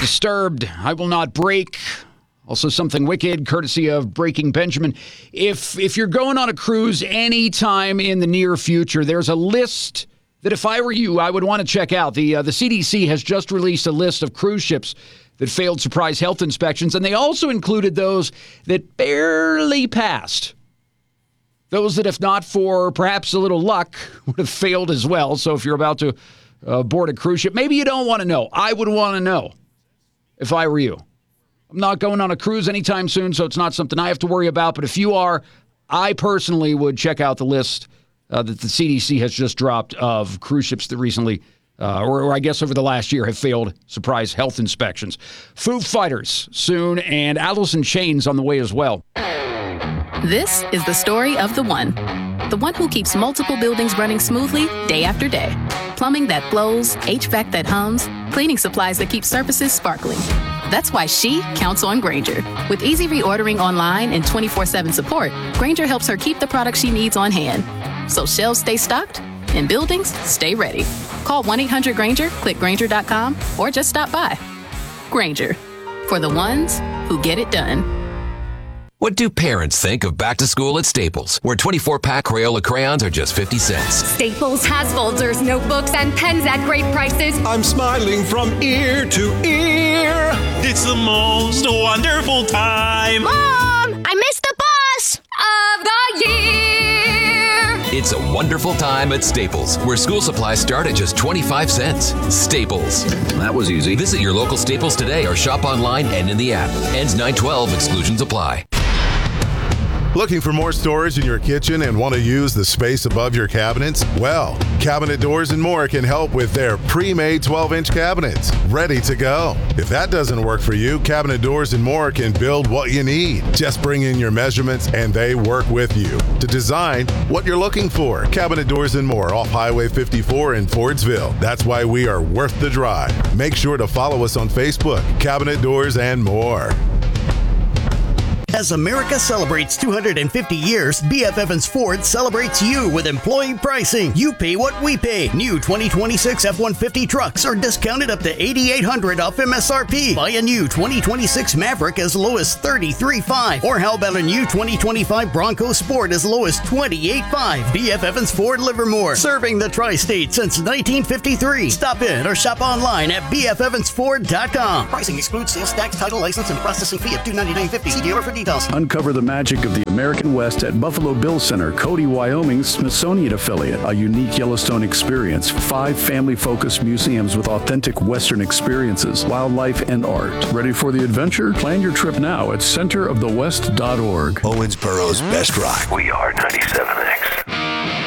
Disturbed, I Will Not Break. Also Something Wicked, courtesy of Breaking Benjamin. If you're going on a cruise anytime in the near future, there's a list that if I were you, I would want to check out. The CDC has just released a list of cruise ships that failed surprise health inspections, and they also included those that barely passed. Those that, if not for perhaps a little luck, would have failed as well. So if you're about to board a cruise ship, maybe you don't want to know. I would want to know if I were you. I'm not going on a cruise anytime soon, so it's not something I have to worry about. But if you are, I personally would check out the list that the CDC has just dropped of cruise ships that recently, or I guess over the last year, have failed surprise health inspections. Foo Fighters soon, and Alice in Chains on the way as well. This is the story of the one who keeps multiple buildings running smoothly day after day. Plumbing that flows, HVAC that hums, cleaning supplies that keep surfaces sparkling. That's why she counts on Grainger. With easy reordering online and 24/7 support, Grainger helps her keep the products she needs on hand. So shelves stay stocked and buildings stay ready. Call 1-800-GRAINGER, click Grainger.com, or just stop by. Grainger, for the ones who get it done. What do parents think of back to school at Staples, where 24-pack Crayola crayons are just 50 cents? Staples has folders, notebooks, and pens at great prices. I'm smiling from ear to ear. It's the most wonderful time. Mom, I missed the bus of the year. It's a wonderful time at Staples, where school supplies start at just 25 cents. Staples. That was easy. Visit your local Staples today or shop online and in the app. Ends 9/12. Exclusions apply. Looking for more storage in your kitchen and want to use the space above your cabinets? Well, Cabinet Doors and More can help with their pre-made 12-inch cabinets, ready to go. If that doesn't work for you, Cabinet Doors and More can build what you need. Just bring in your measurements and they work with you to design what you're looking for. Cabinet Doors and More off Highway 54 in Fordsville. That's why we are worth the drive. Make sure to follow us on Facebook, Cabinet Doors and More. As America celebrates 250 years, B.F. Evans Ford celebrates you with employee pricing. You pay what we pay. New 2026 F-150 trucks are discounted up to $8,800 off MSRP. Buy a new 2026 Maverick as low as $33,500. Or how about a new 2025 Bronco Sport as low as $28,500. B.F. Evans Ford Livermore, serving the tri-state since 1953. Stop in or shop online at bfevansford.com. Pricing excludes sales tax, title, license, and processing fee of $299.50. See dealer for details. Uncover the magic of the American West at Buffalo Bill Center, Cody, Wyoming's Smithsonian affiliate. A unique Yellowstone experience. 5 family-focused museums with authentic Western experiences, wildlife, and art. Ready for the adventure? Plan your trip now at centerofthewest.org. Owensboro's Best Rock. We are 97X.